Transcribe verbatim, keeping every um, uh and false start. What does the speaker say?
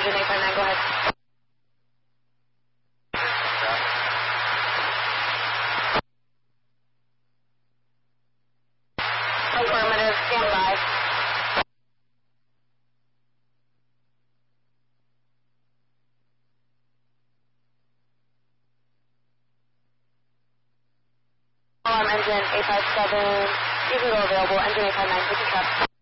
engine eight five nine, go ahead. Affirmative, stand by. Alarm engine eight five seven, you can go available, engine eight five nine, take your truck.